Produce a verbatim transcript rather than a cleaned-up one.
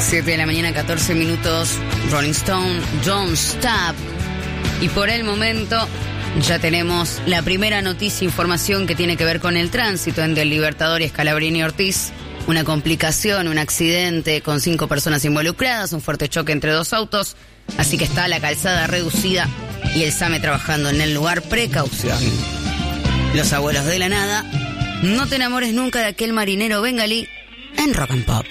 siete de la mañana, catorce minutos, Rolling Stone, Don't Stop. Y por el momento ya tenemos la primera noticia, información que tiene que ver con el tránsito en Del Libertador y Scalabrini Ortiz. Una complicación, un accidente con cinco personas involucradas, un fuerte choque entre dos autos. Así que está la calzada reducida y el SAME trabajando en el lugar. Precaución. Los abuelos de la nada. No te enamores nunca de aquel marinero bengalí en Rock and Pop.